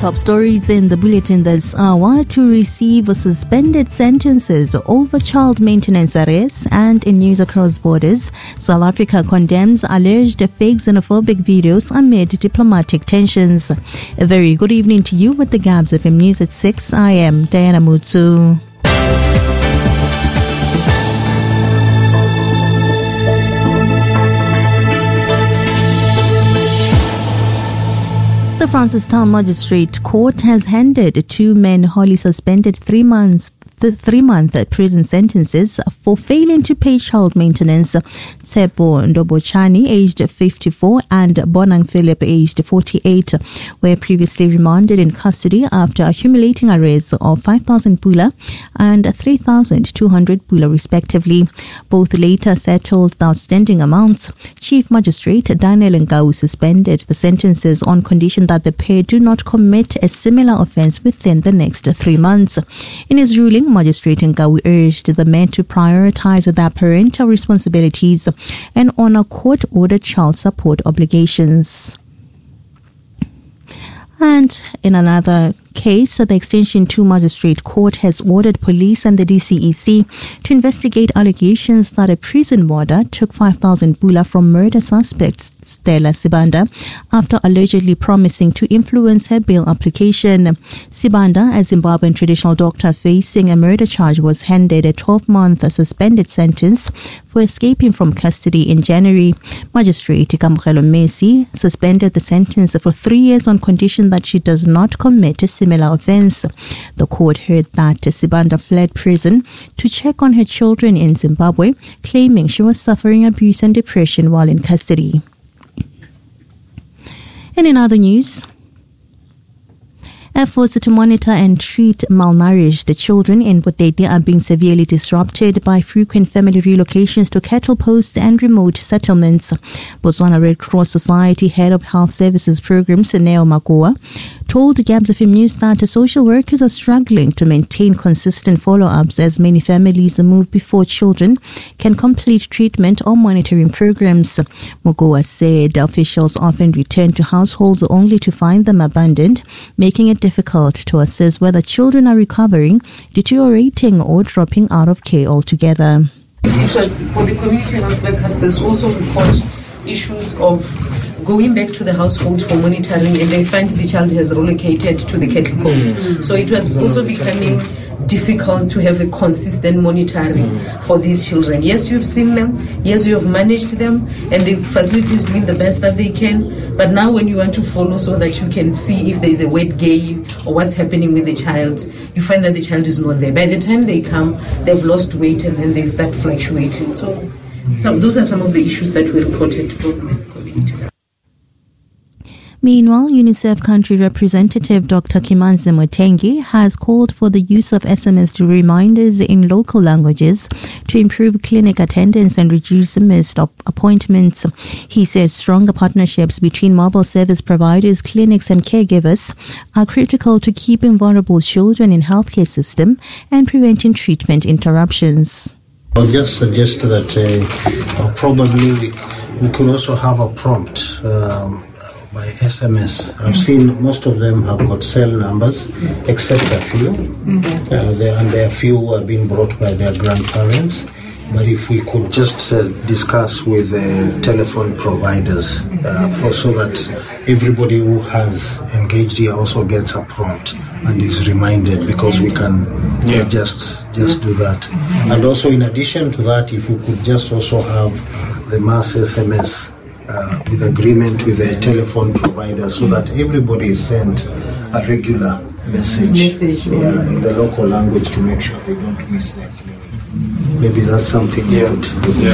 Top stories in the bulletin this hour: to receive suspended sentences over child maintenance arrests. And in news across borders, South Africa condemns alleged fake xenophobic videos amid diplomatic tensions. A very good evening to you with the Gabs FM News at 6. I am Diana Mutsu. The Francistown Magistrate Court has handed two men wholly suspended 3 month prison sentences for failing to pay child maintenance. Tsepo Ndobochani, aged 54, and Bonang Philip, aged 48, were previously remanded in custody after accumulating arrests of 5,000 pula and 3,200 pula respectively. Both later settled the outstanding amounts. Chief Magistrate Daniel Ngau suspended the sentences on condition that the pair do not commit a similar offence within the next 3 months. In his ruling, Magistrate Ngau urged the men to prioritise their parental responsibilities and honour court-ordered child support obligations. And in another case, the Extension 2 Magistrate Court has ordered police and the DCEC to investigate allegations that a prison warder took 5,000 pula from murder suspect Stella Sibanda after allegedly promising to influence her bail application. Sibanda, a Zimbabwean traditional doctor facing a murder charge, was handed a 12-month suspended sentence for escaping from custody in January. Magistrate Kamkhelo Messi suspended the sentence for 3 years on condition that she does not commit a similar offence. The court heard that Sibanda fled prison to check on her children in Zimbabwe, claiming she was suffering abuse and depression while in custody. And in other news, efforts to monitor and treat malnourished children in Botete are being severely disrupted by frequent family relocations to cattle posts and remote settlements. Botswana Red Cross Society Head of Health Services Programs, Neo Makoa, told Gabs FM News that social workers are struggling to maintain consistent follow-ups as many families move before children can complete treatment or monitoring programs. Makoa said officials often return to households only to find them abandoned, making it difficult to assess whether children are recovering, deteriorating, or dropping out of care altogether. It was for the community health workers. There's also report issues of going back to the household for monitoring, and they find the child has relocated to the cattle post. So it was also becoming difficult to have a consistent monitoring for these children. Yes, you've seen them. Yes, you have managed them, and the facility is doing the best that they can. But now when you want to follow so that you can see if there is a weight gain or what's happening with the child, you find that the child is not there. By the time they come, they've lost weight and then they start fluctuating. So those are some of the issues that were reported from the community. Meanwhile, UNICEF country representative Dr. Kimanzi Motengi has called for the use of SMS reminders in local languages to improve clinic attendance and reduce missed appointments. He said stronger partnerships between mobile service providers, clinics and caregivers are critical to keeping vulnerable children in healthcare system and preventing treatment interruptions. I'll just suggest that probably we could also have a prompt by SMS. I've seen most of them have got cell numbers, except a few. And there are few who are being brought by their grandparents. But if we could just discuss with the telephone providers so that everybody who has engaged here also gets a prompt and is reminded, because we can just do that. And also in addition to that, if we could just also have the mass SMS with agreement with the telephone provider so that everybody is sent a regular message in the local language to make sure they don't miss their clinic. Maybe that's something we could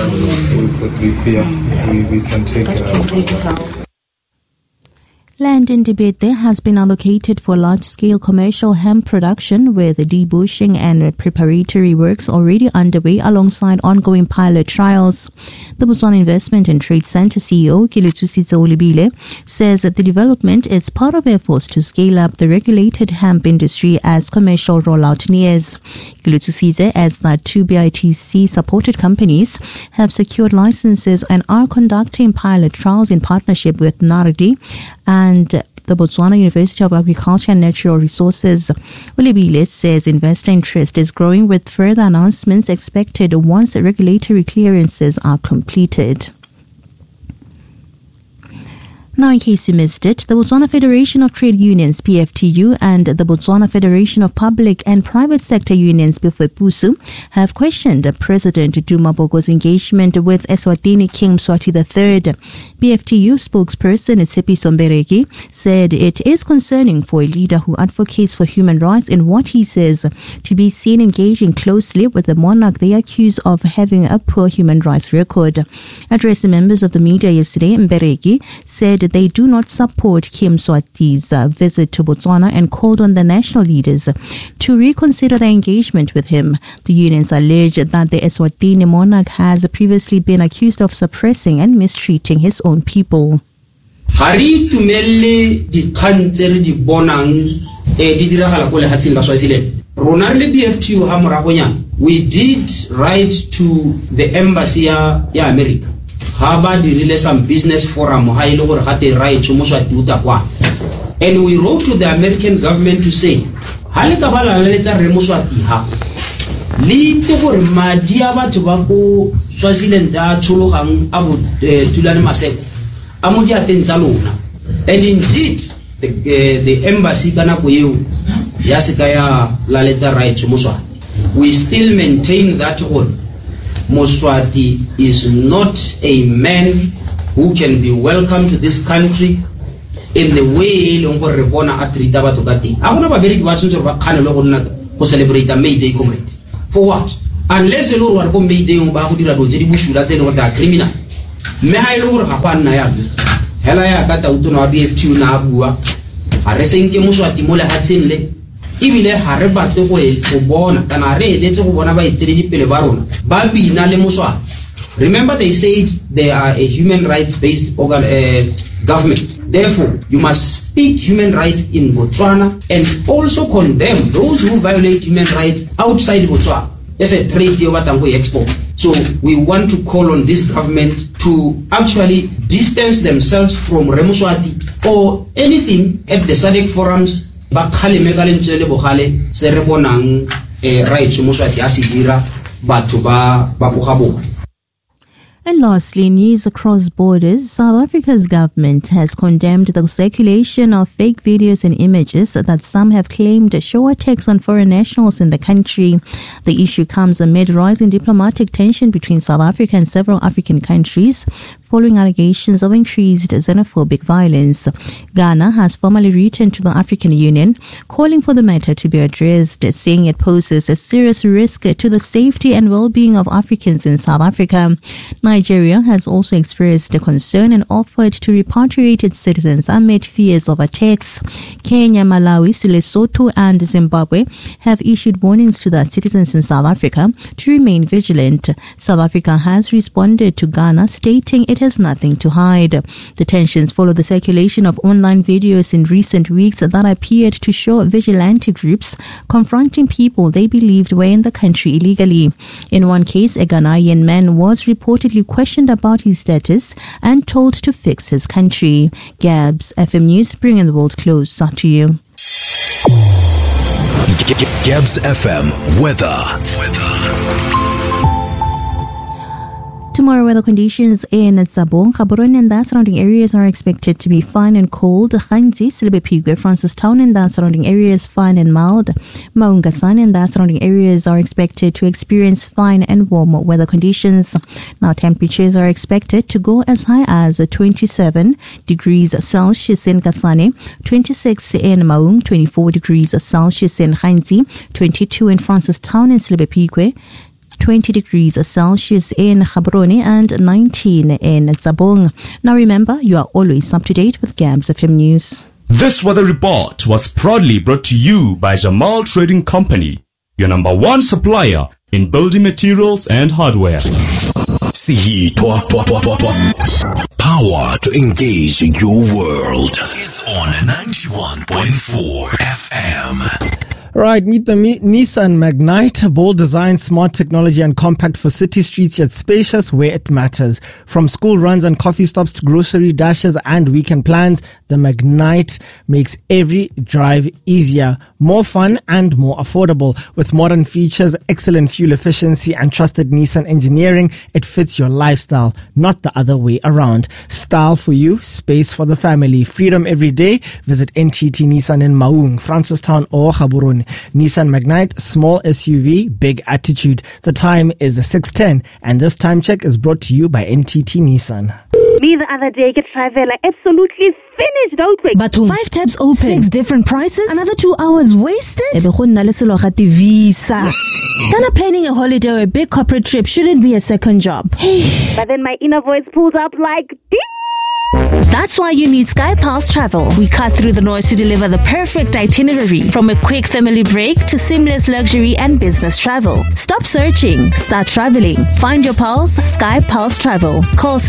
we can take it out. Land in Dibete has been allocated for large-scale commercial hemp production, with debushing and preparatory works already underway alongside ongoing pilot trials. The Botswana Investment and Trade Center CEO, Kiletusitse Olibile, says that the development is part of efforts to scale up the regulated hemp industry as commercial rollout nears. Kiletusitse adds that 2 BITC-supported companies have secured licenses and are conducting pilot trials in partnership with Nardi and the Botswana University of Agriculture and Natural Resources. Olebile says investor interest is growing with further announcements expected once regulatory clearances are completed. Now, in case you missed it, the Botswana Federation of Trade Unions, PFTU, and the Botswana Federation of Public and Private Sector Unions, BFEPUSU, have questioned President Duma Boko's engagement with Eswatini King Mswati III. BFTU spokesperson Tshepiso Mbereki said it is concerning for a leader who advocates for human rights in what he says to be seen engaging closely with the monarch they accuse of having a poor human rights record. Addressing members of the media yesterday, Mbereki said they do not support Kim Mswati's visit to Botswana and called on the national leaders to reconsider their engagement with him. The unions allege that the Eswatini monarch has previously been accused of suppressing and mistreating his own people. Hari tumelle di khantsere di bonang di diragala go le hatsing la Swaziland. Rona le BFTU ha moragonya, we did write to the embassy ya America. Haba dirile some business forum ha ile gore ga te right mo Mswati uta kwa. And we wrote to the American government to say ha le ka bala le tsa re Mswati ha le tse gore madi a batho ba go Swaziland a tshologang a bo Tulane Maseko a mo di atentsa lona. And indeed the embassy kana go eo ya se ka ya la letsa right mo Mswati. We still maintain that gore Mswati is not a man who can be welcome to this country in the way le go re bona a treata batho ka teng. A bona ba bereki ba tshwantse ba kganelo go nna go celebrate May Day comrade. For what? Unless le go re go May Day ba go dira do tse di bushula tse le go ta criminal. Me ha ile go re ga kwa nna ya hela ya ka ta utono wa BFTU na bua ha re senke Mswati mo le hatseng le ibile ha re batle go bona kana re eletse go bona ba itiredi pele ba rona ba bina le Mswati. Remember they said they are a human rights based government. Therefore, you must speak human rights in Botswana and also condemn those who violate human rights outside Botswana. There's a trade deal that we export. So we want to call on this government to actually distance themselves from Mswati or anything at the SADC forums. Bakale megale ntse le bogale se re bonang rights Mswati a se dira batho ba bogabo. And lastly, news across borders. South Africa's government has condemned the circulation of fake videos and images that some have claimed show attacks on foreign nationals in the country. The issue comes amid rising diplomatic tension between South Africa and several African countries following allegations of increased xenophobic violence. Ghana has formally written to the African Union calling for the matter to be addressed, saying it poses a serious risk to the safety and well-being of Africans in South Africa. Nigeria has also expressed a concern and offered to repatriate its citizens amid fears of attacks. Kenya, Malawi, Lesotho and Zimbabwe have issued warnings to their citizens in South Africa to remain vigilant. South Africa has responded to Ghana, stating it has nothing to hide. The tensions follow the circulation of online videos in recent weeks that appeared to show vigilante groups confronting people they believed were in the country illegally. In one case, a Ghanaian man was reportedly questioned about his status and told to fix his country. Gabs, FM News, bringing the world closer to you. Gabs FM weather. Tomorrow, weather conditions in Tsabong, Gaborone and the surrounding areas are expected to be fine and cold. Khanzi, Silibepigwe, Francistown and the surrounding areas fine and mild. Maungasan and the surrounding areas are expected to experience fine and warm weather conditions. Now, temperatures are expected to go as high as 27 degrees Celsius in Kasane, 26 in Maung, 24 degrees Celsius in Khanzi, 22 in Francistown and Silibepigwe, 20 degrees Celsius in Gaborone and 19 in Tsabong. Now remember, you are always up to date with Gabs FM News. This weather report was proudly brought to you by Jamal Trading Company, your number one supplier in building materials and hardware. Power to engage your world is on 91.4 FM. Right, meet the Nissan Magnite. Bold design, smart technology, and compact for city streets, yet spacious where it matters. From school runs and coffee stops to grocery dashes and weekend plans, the Magnite makes every drive easier, more fun, and more affordable. With modern features, excellent fuel efficiency, and trusted Nissan engineering, it fits your lifestyle, not the other way around. Style for you, space for the family. Freedom every day. Visit NTT Nissan in Maung, Francistown, or Gaborone. Nissan Magnite, small SUV, big attitude. The time is 6:10, and this time check is brought to you by NTT Nissan. Me the other day get travel absolutely finished out quick. But 5 tabs open, 6 different prices, another 2 hours wasted. Visa. Ghana planning a holiday or a big corporate trip shouldn't be a second job. But then my inner voice pulls up like, ding! That's why you need Sky Pulse Travel. We cut through the noise to deliver the perfect itinerary, from a quick family break to seamless luxury and business travel. Stop searching, start traveling. Find your pulse, Sky Pulse Travel. Call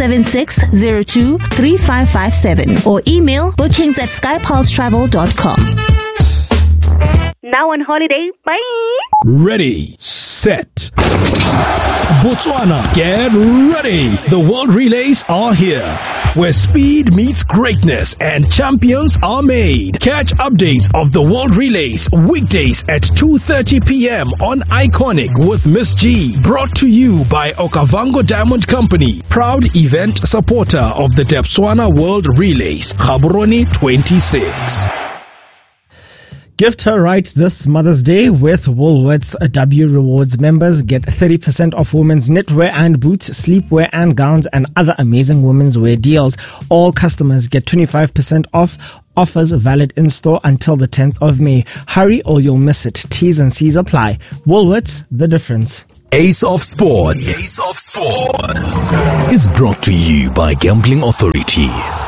7602-3557 or email bookings@skypulsetravel.com. Now on holiday, bye! Ready, set. Botswana, get ready. The World Relays are here, where speed meets greatness and champions are made. Catch updates of the World Relays weekdays at 2:30 p.m. on Iconic with Miss G. Brought to you by Okavango Diamond Company, proud event supporter of the Botswana World Relays, Gaborone 26. Gift her right this Mother's Day with Woolworths. W Rewards members get 30% off women's knitwear and boots, sleepwear and gowns, and other amazing women's wear deals. All customers get 25% off. Offers valid in-store until the 10th of May. Hurry or you'll miss it. T's and C's apply. Woolworths, the difference. Ace of Sports. Ace of Sports is brought to you by Gambling Authority.